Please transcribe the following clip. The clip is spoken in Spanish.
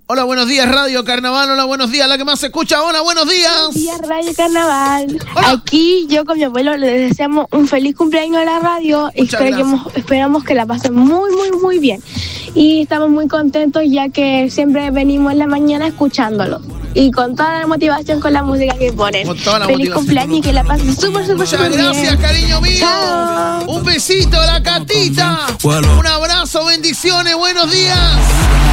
Hola, buenos días, Radio Carnaval. Hola, buenos días, la que más se escucha. Hola, buenos días. Buenos días, Radio Carnaval. Hola. Aquí yo con mi abuelo le deseamos un feliz cumpleaños a la radio y esperamos que la pasen muy bien. Y estamos muy contentos ya que siempre venimos en la mañana escuchándolo. Y con toda la motivación con la música que ponen. Feliz cumpleaños y que la pasen súper bien. Muchas gracias, cariño mío. Chao. Un besito a la Catita. Un abrazo, bendiciones, buenos días.